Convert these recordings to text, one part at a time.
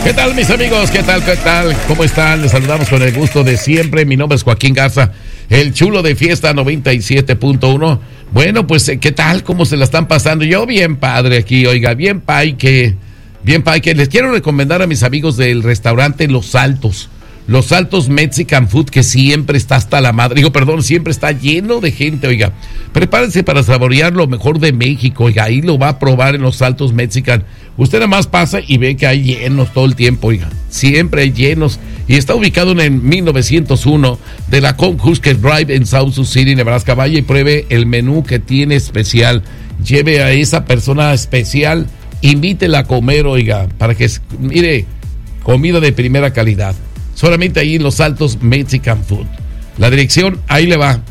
¿Qué tal, mis amigos? ¿Qué tal? ¿Cómo están? Les saludamos con el gusto de siempre. Mi nombre es Joaquín Garza, el chulo de Fiesta 97.1. Bueno, pues, ¿qué tal? ¿Cómo se la están pasando? Yo bien padre aquí, oiga, bien paique. Les quiero recomendar a mis amigos del restaurante Los Altos Mexican Food, que siempre está hasta la madre, siempre está lleno de gente, oiga. Prepárense para saborear lo mejor de México, oiga, ahí lo va a probar en Los Altos Mexican. Usted nada más pasa y ve que hay llenos todo el tiempo, oiga, siempre hay llenos. Y está ubicado en el 1901 de la Conhusker Drive en South Sioux City, Nebraska. Vaya y pruebe el menú que tiene especial. Lleve a esa persona especial, invítela a comer, oiga, para que, mire, comida de primera calidad. Solamente ahí en Los Altos Mexican Food. La dirección, ahí le va.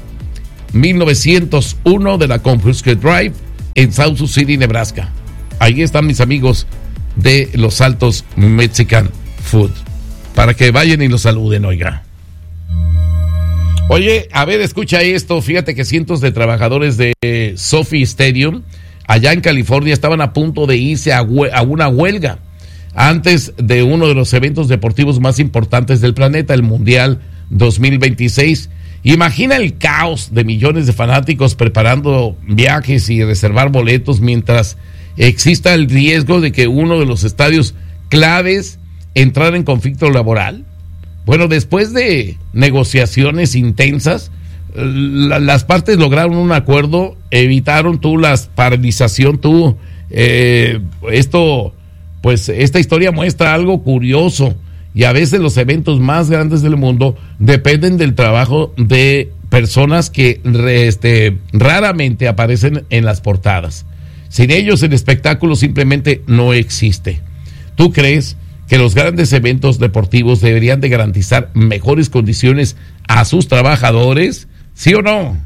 1901 de la Conhusker Drive en South Sioux City, Nebraska. Ahí están mis amigos de Los Altos Mexican Food. Para que vayan y los saluden, oiga. Oye, a ver, escucha esto. Fíjate que cientos de trabajadores de SoFi Stadium, allá en California, estaban a punto de irse a una huelga antes de uno de los eventos deportivos más importantes del planeta, el Mundial 2026. Imagina el caos de millones de fanáticos preparando viajes y reservar boletos mientras exista el riesgo de que uno de los estadios claves entrara en conflicto laboral. Bueno, después de negociaciones intensas, las partes lograron un acuerdo, evitaron la paralización, esta historia muestra algo curioso, y a veces los eventos más grandes del mundo dependen del trabajo de personas que raramente aparecen en las portadas. Sin ellos el espectáculo simplemente no existe. ¿Tú crees que los grandes eventos deportivos deberían de garantizar mejores condiciones a sus trabajadores? ¿Sí o no?